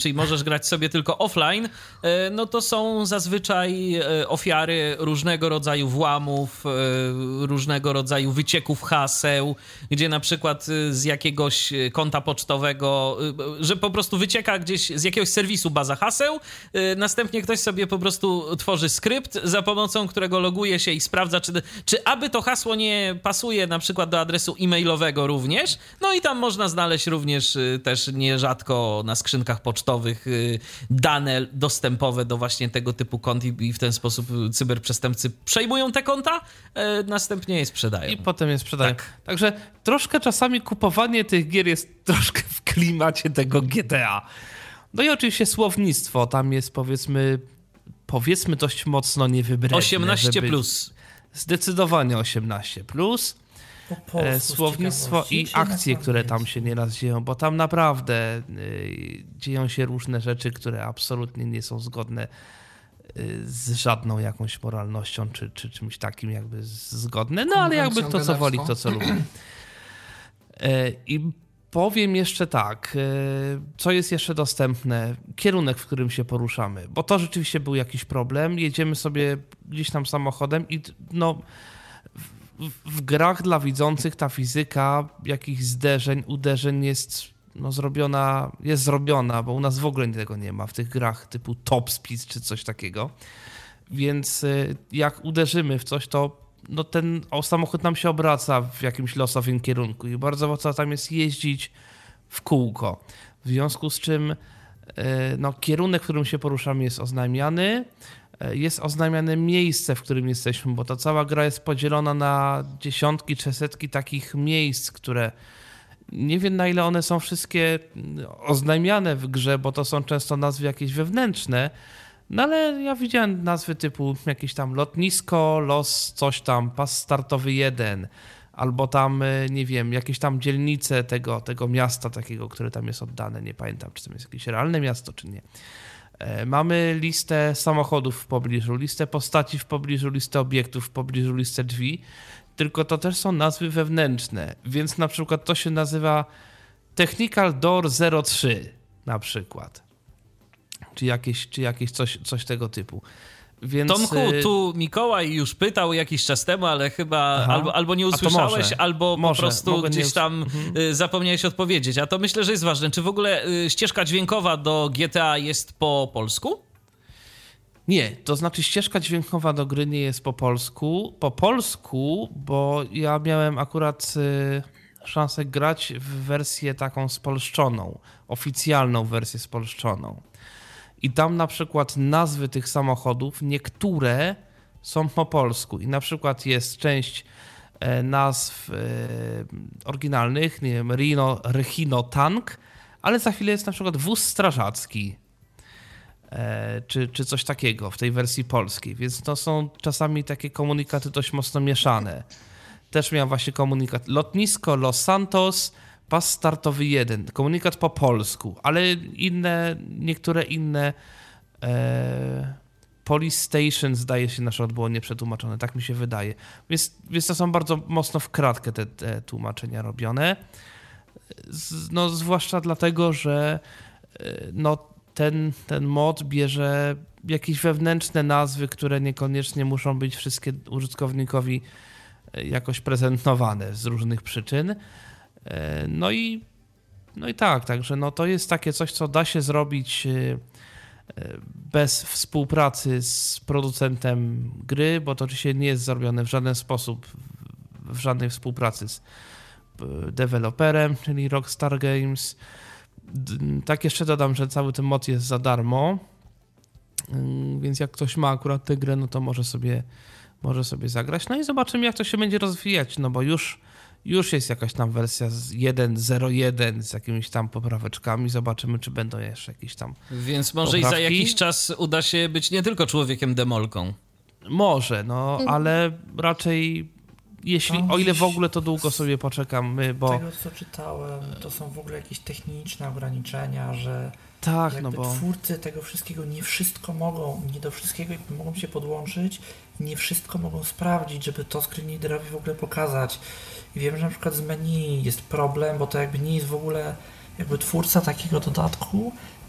czyli możesz grać sobie tylko offline, no to są zazwyczaj ofiary różnego rodzaju włamów, różnego rodzaju wycieków haseł, gdzie na przykład z jakiegoś konta pocztowego, że po prostu wycieka gdzieś z jakiegoś serwisu baza haseł, następnie ktoś sobie po prostu tworzy skrypt, za pomocą którego loguje się i sprawdza, czy aby to hasło nie pasuje na przykład do adresu e-mailowego również. No i tam można znaleźć również też nierzadko na skrzynkach pocztowych dane dostępowe do właśnie tego typu kont i w ten sposób cyberprzestępcy przejmują te konta, następnie je sprzedają. I potem je sprzedają. Tak. Także troszkę czasami kupowanie tych gier jest troszkę w klimacie tego GTA. No i oczywiście słownictwo tam jest powiedzmy dość mocno niewybredne. 18 plus. Zdecydowanie 18 plus. Słownictwo i akcje, które tam się nieraz dzieją, bo tam naprawdę dzieją się różne rzeczy, które absolutnie nie są zgodne z żadną jakąś moralnością, czy czymś takim jakby zgodne. No ale jakby kto co woli, kto co lubi. I powiem jeszcze tak, co jest jeszcze dostępne, kierunek, w którym się poruszamy, bo to rzeczywiście był jakiś problem. Jedziemy sobie gdzieś tam samochodem i no w grach dla widzących ta fizyka jakichś zderzeń, uderzeń jest zrobiona, bo u nas w ogóle tego nie ma w tych grach typu Top Speed czy coś takiego. Więc jak uderzymy w coś, to no ten samochód nam się obraca w jakimś losowym kierunku i bardzo łatwo tam jest jeździć w kółko. W związku z czym no, kierunek, w którym się poruszamy, jest oznajmiany. Jest oznajmiane miejsce, w którym jesteśmy, bo ta cała gra jest podzielona na dziesiątki czy setki takich miejsc, które nie wiem, na ile one są wszystkie oznajmiane w grze, bo to są często nazwy jakieś wewnętrzne, no ale ja widziałem nazwy typu jakieś tam lotnisko, los, coś tam, pas startowy 1, albo tam, nie wiem, jakieś tam dzielnice tego miasta takiego, które tam jest oddane, nie pamiętam, czy to jest jakieś realne miasto, czy nie. Mamy listę samochodów w pobliżu, listę postaci w pobliżu, listę obiektów w pobliżu, listę drzwi, tylko to też są nazwy wewnętrzne, więc na przykład to się nazywa Technical Door 03 na przykład, czy jakieś coś tego typu. Więc... Tomku, tu Mikołaj już pytał jakiś czas temu, ale chyba albo nie usłyszałeś, albo po prostu gdzieś tam zapomniałeś odpowiedzieć. A to myślę, że jest ważne. Czy w ogóle ścieżka dźwiękowa do GTA jest po polsku? Nie, to znaczy ścieżka dźwiękowa do gry nie jest po polsku. Po polsku, bo ja miałem akurat szansę grać w wersję taką spolszczoną, oficjalną wersję spolszczoną. I tam na przykład nazwy tych samochodów, niektóre są po polsku. I na przykład jest część nazw oryginalnych, nie wiem, Rhino Tank, ale za chwilę jest na przykład wóz strażacki, czy coś takiego w tej wersji polskiej. Więc to są czasami takie komunikaty dość mocno mieszane. Też miałem właśnie komunikat lotnisko Los Santos, pas startowy 1, komunikat po polsku, ale niektóre inne Police Station zdaje się na przykład było nieprzetłumaczone, tak mi się wydaje. Więc to są bardzo mocno w kratkę te tłumaczenia robione. No, zwłaszcza dlatego, że no, ten mod bierze jakieś wewnętrzne nazwy, które niekoniecznie muszą być wszystkie użytkownikowi jakoś prezentowane z różnych przyczyn. No i tak, także no to jest takie coś, co da się zrobić bez współpracy z producentem gry, bo to oczywiście nie jest zrobione w żaden sposób, w żadnej współpracy z deweloperem, czyli Rockstar Games. Tak jeszcze dodam, że cały ten mod jest za darmo, więc jak ktoś ma akurat tę grę, no to może sobie zagrać. No i zobaczymy, jak to się będzie rozwijać, no bo już jest jakaś tam wersja 1.0.1 z jakimiś tam popraweczkami. Zobaczymy, czy będą jeszcze jakieś tam Więc może poprawki. I za jakiś czas uda się być nie tylko człowiekiem demolką. Może, no, ale raczej o ile w ogóle, to długo sobie poczekamy, bo... Z tego, co czytałem, to są w ogóle jakieś techniczne ograniczenia, że tak, no bo twórcy tego wszystkiego nie do wszystkiego mogą się podłączyć, nie wszystko mogą sprawdzić, żeby to screenreaderowi w ogóle pokazać. I wiem, że na przykład z menu jest problem, bo to jakby nie jest w ogóle jakby twórca takiego dodatku